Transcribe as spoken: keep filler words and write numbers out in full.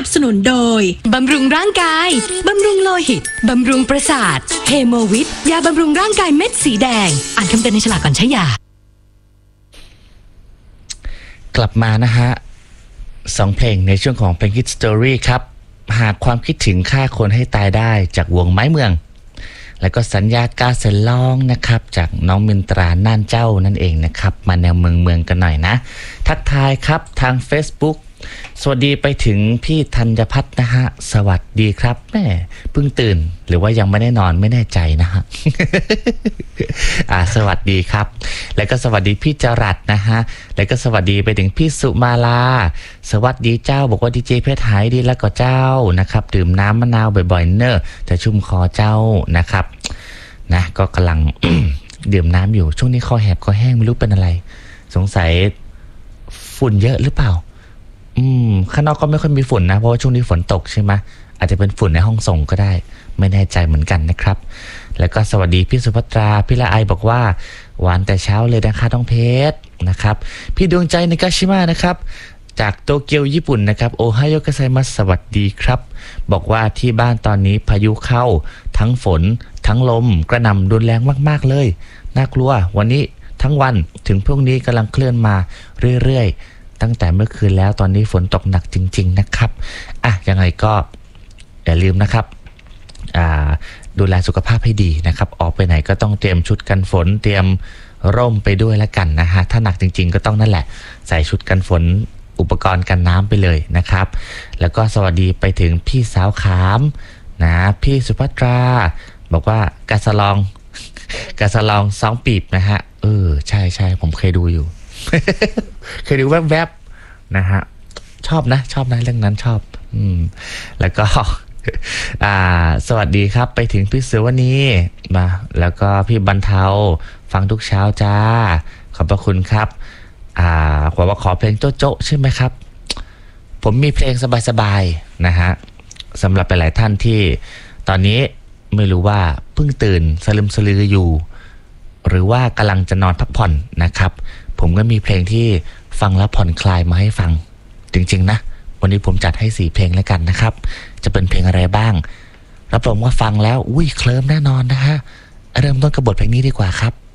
สนุนโดยบำรุงร่างกายบำรุงโลหิตบำรุงประสาทเฮโมวิทยาบำรุงร่างกายเม็ดสีแดงอ่านคำเตือนในฉลากก่อนใช้ยากลับมานะฮะสองเพลงในช่วงของเพลง Hit Story ครับหากความคิดถึงฆ่าคนให้ตายได้จากวงไม้เมืองแล้วก็สัญญากาเซนลองนะครับจากน้องมินตราน่านเจ้านั่นเองนะครับมาแนวเมืองเมืองกันหน่อยนะทักทายครับทาง Facebook สวัสดีไปถึงพี่ธัญพัฒน์นะฮะสวัสดีครับแม่เพิ่งตื่นหรือว่ายังไม่ได้นอนไม่แน่ใจนะฮะ อ่าสวัสดีครับแล้วก็สวัสดีพี่จรัสนะฮะแล้วก็สวัสดีไปถึงพี่สุมาลาสวัสดีเจ้าบอกว่าดีเจเพชรหายดีแล้วก็เจ้านะครับดื่มน้ำมะนาวบ่อยๆเนอะจะชุ่มคอเจ้านะครับนะก็กำลัง ดื่มน้ำอยู่ช่วงนี้คอแหบคอแห้งไม่รู้เป็นอะไรสงสัยฝุ่นเยอะหรือเปล่าอืมข้างนอกก็ไม่ค่อยมีฝุ่นนะเพราะว่าช่วงนี้ฝนตกใช่ไหมอาจจะเป็นฝุ่นในห้องส่งก็ได้ไม่แน่ใจเหมือนกันนะครับแล้วก็สวัสดีพี่สุภัตราพี่ละไอบอกว่าหวานแต่เช้าเลยนะคะต้องเพชรนะครับพี่ดวงใจในกาชิมะนะครับจากโตเกียวญี่ปุ่นนะครับโอไฮโอกาไซมัสสวัสดีครับบอกว่าที่บ้านตอนนี้พายุเข้าทั้งฝนทั้งลมกระหน่ำรุนแรงมากๆเลยน่ากลัววันนี้ทั้งวันถึงพรุ่งนี้กำลังเคลื่อนมาเรื่อยๆตั้งแต่เมื่อคืนแล้วตอนนี้ฝนตกหนักจริงๆนะครับอ่ะยังไงก็อย่าลืมนะครับอ่าดูแลสุขภาพให้ดีนะครับออกไปไหนก็ต้องเตรียมชุดกันฝนเตรียมร่มไปด้วยละกันนะฮะถ้าหนักจริงๆก็ต้องนั่นแหละใส่ชุดกันฝนอุปกรณ์กันน้ำไปเลยนะครับแล้วก็สวัสดีไปถึงพี่สาวขามนะพี่สุภัตราบอกว่ากาสลองกาสลองสองปีบนะฮะเออใช่ใช่ผมเคยดูอยู่ เคยดูแวบๆนะฮะชอบนะชอบนะเรื่องนั้นชอบอืมแล้วก็ อ่าสวัสดีครับไปถึงพี่เสือวันนี้มาแล้วก็พี่บรรเทาฟังทุกเช้าจ้าขอบพระคุณครับอ่าขอว่าขอเพลงโจ๊ะโจ๊ะใช่ไหมครับผมมีเพลงสบายๆนะฮะสำหรับหลายท่านที่ตอนนี้ไม่รู้ว่าเพิ่งตื่นสลึมสลืออยู่หรือว่ากำลังจะนอนพักผ่อนนะครับผมก็มีเพลงที่ฟังแล้วผ่อนคลายมาให้ฟังจริงๆนะวันนี้ผมจัดให้สี่เพลงแล้วกันนะครับจะเป็นเพลงอะไรบ้างรับรองว่าฟังแล้วอุ้ยเคลิ้มแน่นอนนะฮะเริ่มต้นกับบทเพลงนี้ดีกว่าครับ